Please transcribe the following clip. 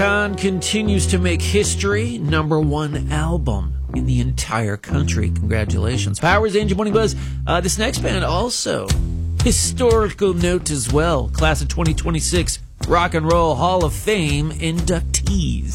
Khan continues to make history. #1 album in the entire country. Congratulations. Powers, Angel Morning Buzz. This next band also historical note as well. Class of 2026 Rock and Roll Hall of Fame inductees.